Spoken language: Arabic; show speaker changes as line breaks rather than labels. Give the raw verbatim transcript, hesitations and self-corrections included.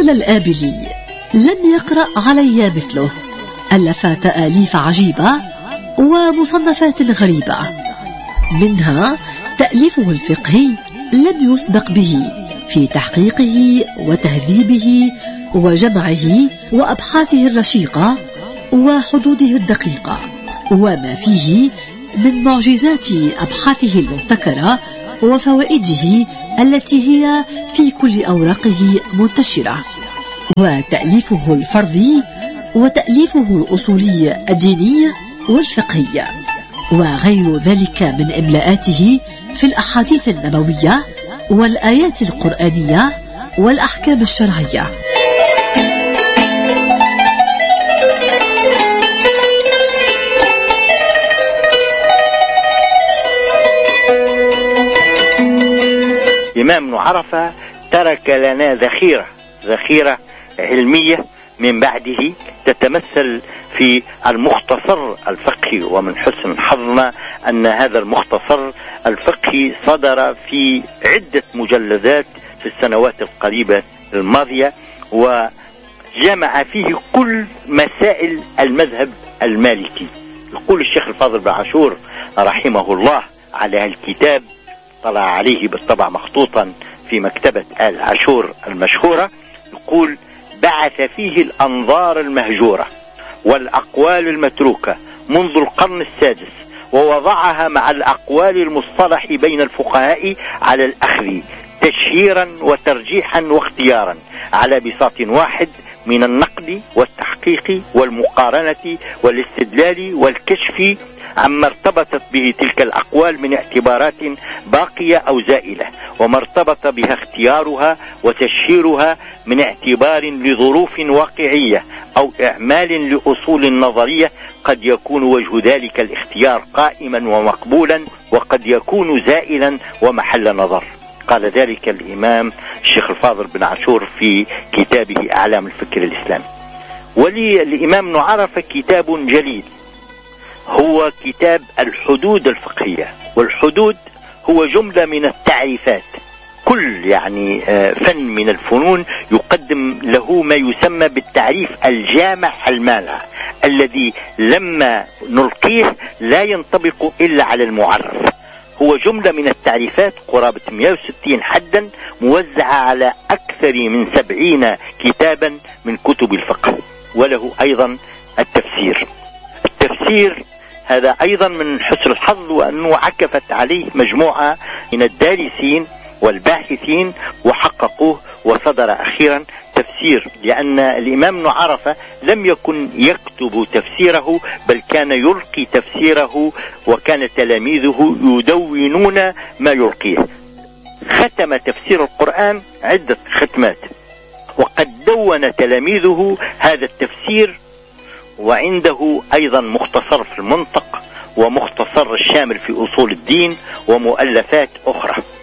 قال الآبلي: لم يقرأ علي مثله، ألف تأليف عجيبة ومصنفات غريبة، منها تأليفه الفقهي لم يسبق به في تحقيقه وتهذيبه وجمعه وأبحاثه الرشيقة وحدوده الدقيقة، وما فيه من معجزات أبحاثه المبتكرة وفوائده التي هي في كل أوراقه منتشرة، وتأليفه الفرضي وتأليفه الأصولي الديني والفقهي، وغير ذلك من إملاءاته في الأحاديث النبوية والآيات القرآنية والأحكام الشرعية.
الإمام ابن عرفة ترك لنا ذخيرة ذخيرة علمية من بعده تتمثل في المختصر الفقهي، ومن حسن حظنا أن هذا المختصر الفقهي صدر في عدة مجلدات في السنوات القريبة الماضية، وجمع فيه كل مسائل المذهب المالكي. يقول الشيخ الفاضل بن عاشور رحمه الله على الكتاب، طلع عليه بالطبع مخطوطا في مكتبة آل عاشور المشهورة، يقول: بعث فيه الأنظار المهجورة والأقوال المتروكة منذ القرن السادس، ووضعها مع الأقوال المصطلح بين الفقهاء على الأخذ تشهيرا وترجيحا واختيارا على بساط واحد من النقد والتحقيق والمقارنة والاستدلال والكشف عما ارتبطت به تلك الأقوال من اعتبارات باقية أو زائلة، وما ارتبط بها اختيارها وتشهيرها من اعتبار لظروف واقعية أو إعمال لأصول نظرية، قد يكون وجه ذلك الاختيار قائما ومقبولا، وقد يكون زائلا ومحل نظر. قال ذلك الإمام الشيخ الفاضل بن عاشور في كتابه أعلام الفكر الإسلامي. وللإمام ابن عرفة كتاب جليل هو كتاب الحدود الفقهية، والحدود هو جملة من التعريفات. كل يعني فن من الفنون يقدم له ما يسمى بالتعريف الجامع المانع، الذي لما نلقيه لا ينطبق إلا على المعرف. هو جملة من التعريفات قرابة مئة وستين حدا موزعة على أكثر من سبعين كتابا من كتب الفقه. وله أيضا التفسير. التفسير هذا أيضا من حسن الحظ، وأنه عكفت عليه مجموعة من الدارسين والباحثين وحققوه، وصدر أخيرا تفسير، لأن الإمام ابن عرفة لم يكن يكتب تفسيره بل كان يلقي تفسيره، وكان تلاميذه يدونون ما يلقيه. ختم تفسير القرآن عدة ختمات، وقد دون تلاميذه هذا التفسير، وعنده أيضا مختصر في المنطق ومختصر الشامل في أصول الدين ومؤلفات أخرى.